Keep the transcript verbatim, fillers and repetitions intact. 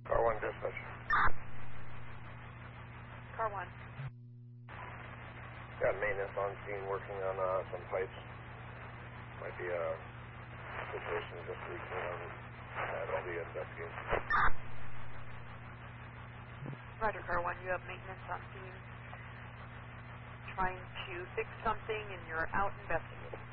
Car one dispatch. Car one. Got maintenance on scene working on uh, some pipes. Might be a situation just leaking on that. I'll be investigating. Roger, car one. You have maintenance on scene trying to fix something and you're out investigating.